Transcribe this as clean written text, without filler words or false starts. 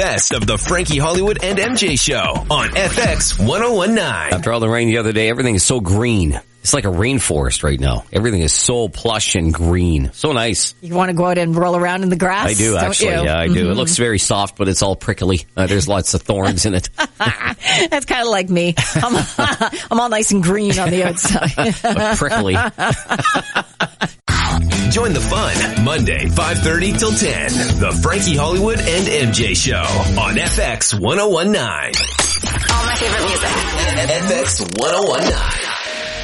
Best of the Frankie Hollywood and MJ Show on FX 1019. After all the rain the other day, everything is so green. It's like a rainforest right now. Everything is so plush and green. So nice. You want to go out and roll around in the grass? I do, actually. Yeah, I do. It looks very soft, but it's all prickly. There's lots of thorns in it. That's kind of like me. I'm all nice and green on the outside. But prickly. Join the fun Monday, 5:30 till 10. The Frankie Hollywood and MJ Show on FX 1019. All my favorite music. FX 1019.